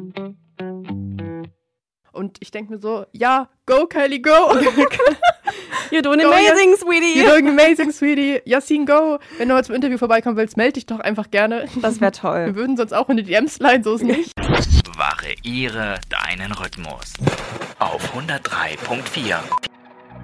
Und ich denke mir so, ja, go Kylie, go. You're doing amazing, sweetie. You're doing amazing, sweetie. Yasin, go. Wenn du heute zum Interview vorbeikommen willst, melde dich doch einfach gerne. Das wäre toll. Wir würden sonst auch in die DMs leiten, so ist nicht. Variiere deinen Rhythmus auf 103.4.